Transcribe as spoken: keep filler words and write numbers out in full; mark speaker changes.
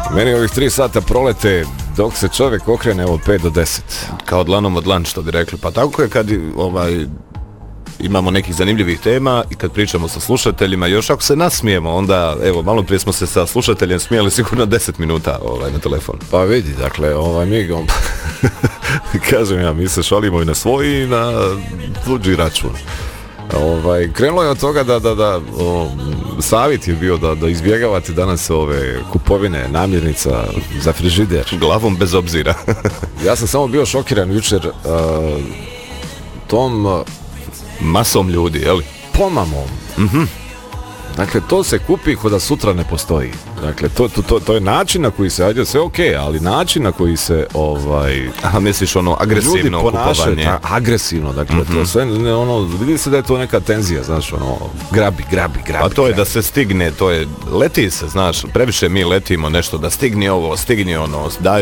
Speaker 1: Meni ovih tri sata prolete dok se čovjek okrene od pet do deset.
Speaker 2: Kao dlanom od dlan, što bi rekli. Pa tako je kad ovaj, imamo nekih zanimljivih tema i kad pričamo sa slušateljima, još ako se nasmijemo, onda, evo, malo prije smo se sa slušateljem smijeli sigurno deset minuta ovaj, na telefon.
Speaker 1: Pa vidi, dakle, ovaj, mi, on, kažem ja, mi se šalimo i na svoj i na tuđi račun. Ovaj, krenulo je od toga da, da, da o, savjet je bio da, da izbjegavate danas ove kupovine namirnica za frižider.
Speaker 2: Glavom bez obzira.
Speaker 1: Ja sam samo bio šokiran jučer uh, tom uh,
Speaker 2: masom ljudi, jeli?
Speaker 1: Pomamom.
Speaker 2: Mhm.
Speaker 1: Dakle, to se kupi ko da sutra ne postoji. Dakle, to, to, to, to je način na koji se, ajde, sve ok, ali način na koji se, ovaj...
Speaker 2: Aha, misliš ono agresivno kupovanje.
Speaker 1: Ta, agresivno, dakle, mm-hmm. to sve, ne, ono, vidi se da je to neka tenzija, znaš, ono, grabi, grabi, grabi.
Speaker 2: A to je
Speaker 1: grabi.
Speaker 2: Da se stigne, to je, leti se, znaš, previše mi letimo nešto, da stigni ovo, stigni ono, daj